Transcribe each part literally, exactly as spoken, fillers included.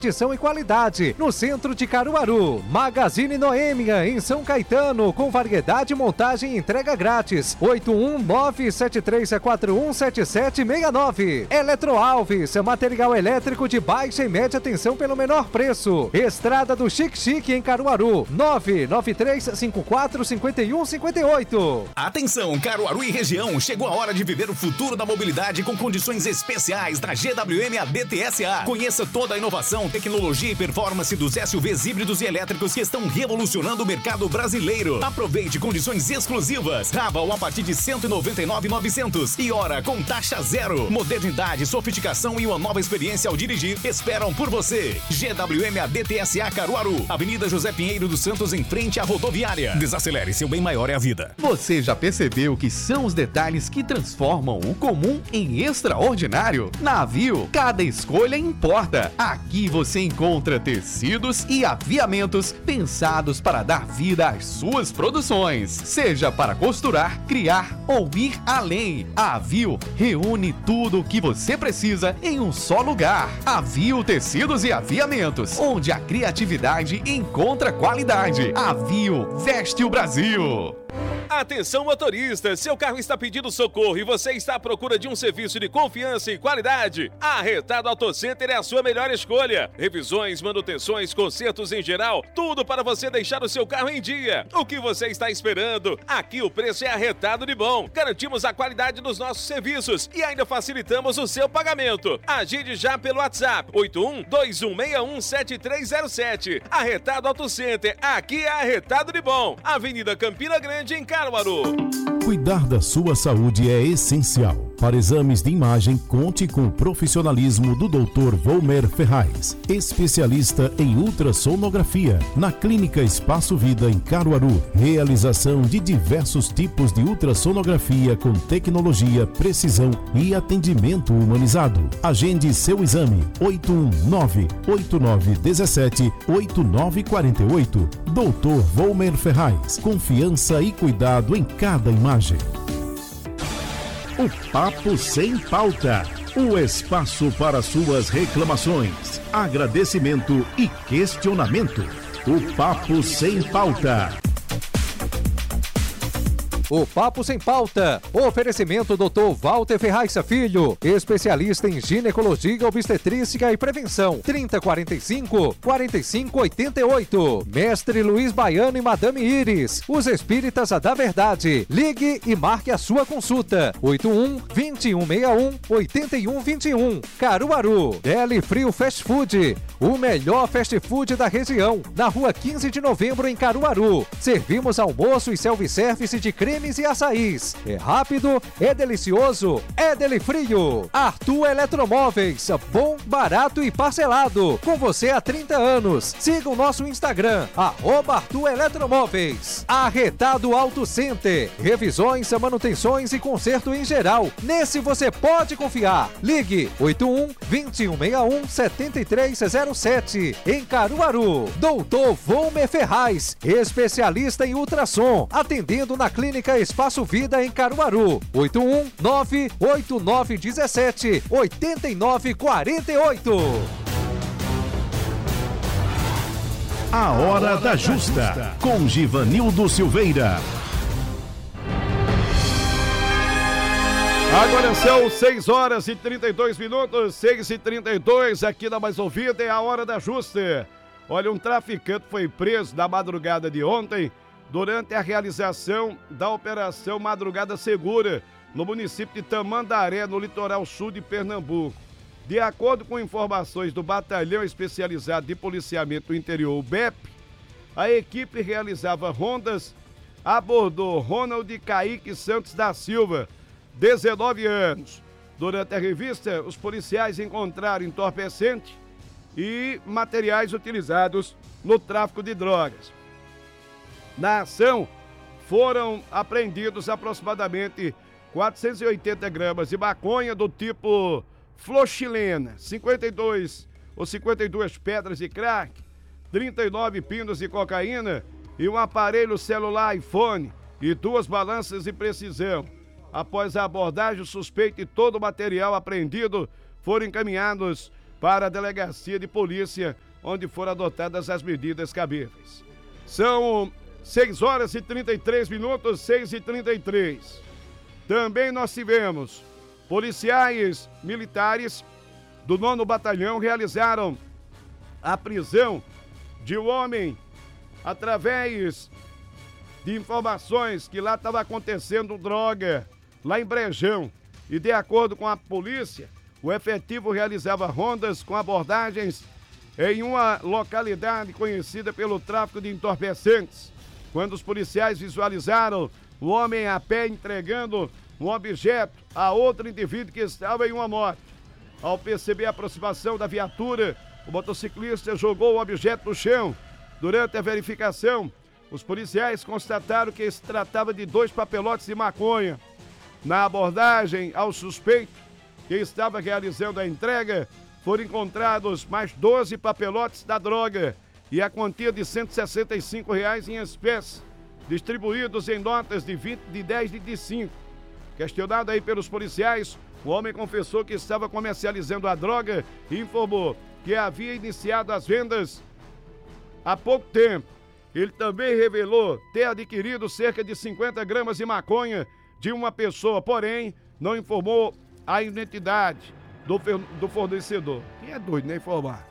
Edição e qualidade no centro de Caruaru. Magazine Noêmia em São Caetano, com variedade, montagem e entrega grátis. oito um nove sete três quatro um sete sete seis nove. Eletro Alves, material elétrico de baixa e média tensão pelo menor preço. Estrada do Chique Chique em Caruaru, nove nove três cinco quatro cinco um cinco oito. Atenção, Caruaru e região, chegou a hora de viver o futuro da mobilidade com condições especiais da G W M A D T S A. Conheça toda a inovação, tecnologia e performance dos S U Vs híbridos e elétricos que estão revolucionando o mercado brasileiro. Aproveite condições exclusivas. Raval a partir de cento e noventa e nove mil e novecentos e hora com taxa zero. Modernidade, sofisticação e uma nova experiência ao dirigir esperam por você. G W M A D T S A Caruaru, Avenida José Pinheiro dos Santos, em frente à rodoviária. Desacelere, seu bem maior é a vida. Você já percebeu que são os detalhes que transformam o comum em extraordinário? Na Avio, cada escolha importa. Aqui você encontra tecidos e aviamentos pensados para dar vida às suas produções, seja para costurar, criar ou ir além. A Avio reúne tudo o que você precisa em um só lugar. Avio Tecidos e Aviamentos, onde a criatividade encontra qualidade. Avio veste o Brasil. Atenção, motorista, seu carro está pedindo socorro e você está à procura de um serviço de confiança e qualidade? A Arretado Auto Center é a sua melhor escolha. Revisões, manutenções, consertos em geral, tudo para você deixar o seu carro em dia. O que você está esperando? Aqui o preço é arretado de bom. Garantimos a qualidade dos nossos serviços e ainda facilitamos o seu pagamento. Agende já pelo WhatsApp oito um dois um seis um sete três zero sete. Arretado Auto Center, aqui é arretado de bom. Avenida Campina Grande, em Caruaru. Cuidar da sua saúde é essencial. Para exames de imagem, conte com o profissionalismo do doutor Volmer Ferraz, especialista em ultrassonografia, na Clínica Espaço Vida em Caruaru. Realização de diversos tipos de ultrassonografia com tecnologia, precisão e atendimento humanizado. Agende seu exame oito um nove oito nove um sete oito nove quatro oito. doutor Volmer Ferraz, confiança e cuidado em cada imagem. O Papo Sem Pauta, o espaço para suas reclamações, agradecimento e questionamento. O Papo Sem Pauta. O Papo Sem Pauta. Oferecimento doutor Walter Ferraz Filho, especialista em ginecologia, obstetrícia e prevenção. trinta quarenta e cinco, quarenta e cinco oitenta e oito. Mestre Luiz Baiano e Madame Iris, os espíritas da verdade. Ligue e marque a sua consulta. oito um, dois um seis um, oito um dois um. Caruaru. Deli Frio Fast Food, o melhor fast food da região. Na rua quinze de novembro, em Caruaru. Servimos almoço e self-service de creme e açaís. É rápido, é delicioso, é Deli Frio. Arthur Eletromóveis, bom, barato e parcelado. Com você há trinta anos. Siga o nosso Instagram, arroba Arthur Eletromóveis. Arretado Auto Center, revisões, manutenções e conserto em geral. Nesse você pode confiar. Ligue oito um, dois um seis um, sete três zero sete. Em Caruaru. doutor Volmer Ferraz, especialista em ultrassom, atendendo na Clínica Espaço Vida em Caruaru. oito um nove oito nove um sete oito nove quatro oito. A Hora da Justa, com Givanildo Silveira. Agora são seis horas e trinta e dois minutos, seis e trinta e dois, aqui na Mais Ouvida é a Hora da Justa. Olha, um traficante foi preso na madrugada de ontem durante a realização da Operação Madrugada Segura, no município de Tamandaré, no litoral sul de Pernambuco. De acordo com informações do Batalhão Especializado de Policiamento do Interior, o B E P, a equipe realizava rondas, abordou Ronald Kaique Santos da Silva, dezenove anos. Durante a revista, os policiais encontraram entorpecente e materiais utilizados no tráfico de drogas. Na ação, foram apreendidos aproximadamente quatrocentas e oitenta gramas de maconha do tipo flor chilena, cinquenta e dois ou cinquenta e duas pedras de crack, trinta e nove pinos de cocaína e um aparelho celular iPhone e duas balanças de precisão. Após a abordagem, o suspeito e todo o material apreendido foram encaminhados para a delegacia de polícia, onde foram adotadas as medidas cabíveis. São seis horas e trinta e três minutos, seis e trinta e três. Também nós tivemos policiais militares do nono Batalhão realizaram a prisão de um homem através de informações que lá estava acontecendo droga, lá em Brejão. E de acordo com a polícia, o efetivo realizava rondas com abordagens em uma localidade conhecida pelo tráfico de entorpecentes. Quando os policiais visualizaram o homem a pé entregando um objeto a outro indivíduo que estava em uma moto. Ao perceber a aproximação da viatura, o motociclista jogou o objeto no chão. Durante a verificação, os policiais constataram que se tratava de dois papelotes de maconha. Na abordagem ao suspeito, que estava realizando a entrega, foram encontrados mais doze papelotes da droga e a quantia de cento e sessenta e cinco reais em espécie, distribuídos em notas de vinte, de dez e de cinco. Questionado aí pelos policiais, o homem confessou que estava comercializando a droga e informou que havia iniciado as vendas há pouco tempo. Ele também revelou ter adquirido cerca de cinquenta gramas de maconha de uma pessoa, porém não informou a identidade do, do fornecedor. Quem é doido, nem informar.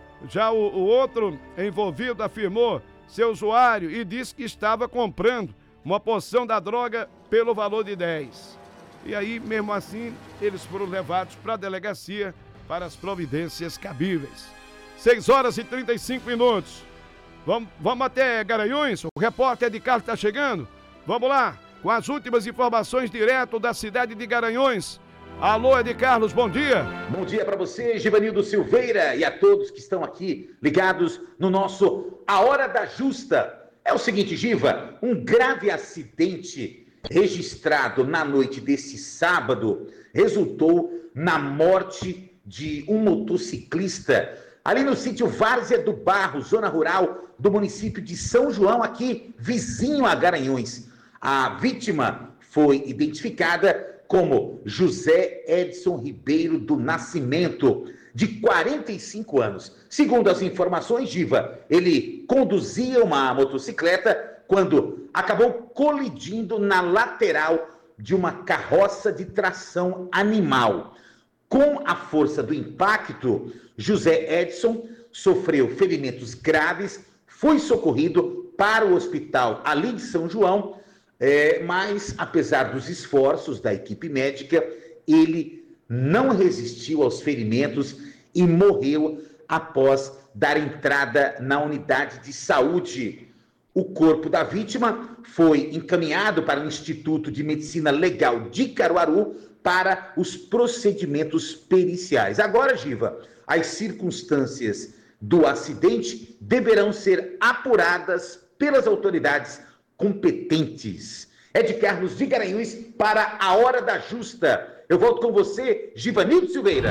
Já o, o outro envolvido afirmou ser usuário e disse que estava comprando uma porção da droga pelo valor de dez. E aí, mesmo assim, eles foram levados para a delegacia para as providências cabíveis. seis horas e trinta e cinco minutos. Vamos, vamos até Garanhuns, o repórter Ed Carlos está chegando. Vamos lá, com as últimas informações direto da cidade de Garanhuns. Alô, Ed Carlos, bom dia. Bom dia para você, Givanildo Silveira, e a todos que estão aqui ligados no nosso A Hora da Justa. É o seguinte, Giva, um grave acidente registrado na noite desse sábado resultou na morte de um motociclista ali no sítio Várzea do Barro, zona rural do município de São João, aqui vizinho a Garanhuns. A vítima foi identificada como José Edson Ribeiro do Nascimento, de quarenta e cinco anos. Segundo as informações, Giva, ele conduzia uma motocicleta quando acabou colidindo na lateral de uma carroça de tração animal. Com a força do impacto, José Edson sofreu ferimentos graves, foi socorrido para o hospital ali de São João, é, mas, apesar dos esforços da equipe médica, ele não resistiu aos ferimentos e morreu após dar entrada na unidade de saúde. O corpo da vítima foi encaminhado para o Instituto de Medicina Legal de Caruaru para os procedimentos periciais. Agora, Giva, as circunstâncias do acidente deverão ser apuradas pelas autoridades competentes. Ed Carlos de Garanhuns para a Hora da Justa. Eu volto com você, Givanildo Silveira.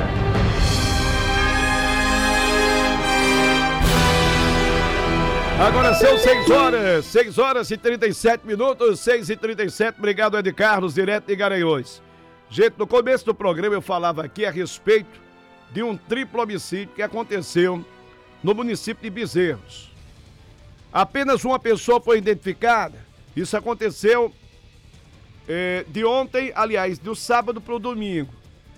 Agora são seis horas, seis horas e trinta e sete minutos, seis e trinta e sete. Obrigado, Ed Carlos, direto de Garanhuns. Gente, no começo do programa eu falava aqui a respeito de um triplo homicídio que aconteceu no município de Bezerros. Apenas uma pessoa foi identificada. Isso aconteceu é, de ontem, aliás, do sábado para o domingo.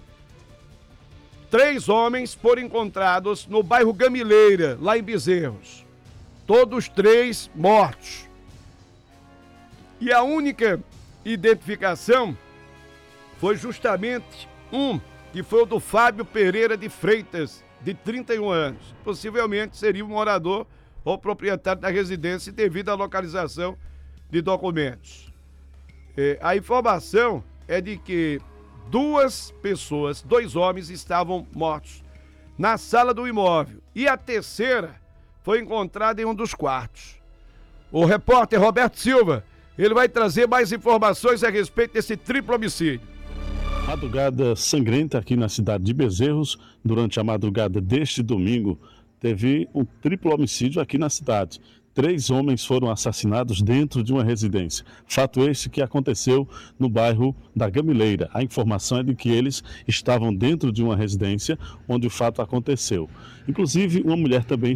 Três homens foram encontrados no bairro Gamileira, lá em Bezerros. Todos três mortos. E a única identificação foi justamente um, que foi o do Fábio Pereira de Freitas, de trinta e um anos. Possivelmente seria um morador ou proprietário da residência devido à localização de documentos. É, a informação é de que duas pessoas, dois homens, estavam mortos na sala do imóvel. E a terceira foi encontrada em um dos quartos. O repórter Roberto Silva, ele vai trazer mais informações a respeito desse triplo homicídio. Madrugada sangrenta aqui na cidade de Bezerros. Durante a madrugada deste domingo, teve um triplo homicídio aqui na cidade. três homens foram assassinados dentro de uma residência. Fato este que aconteceu no bairro da Gamileira. A informação é de que eles estavam dentro de uma residência onde o fato aconteceu. Inclusive, uma mulher também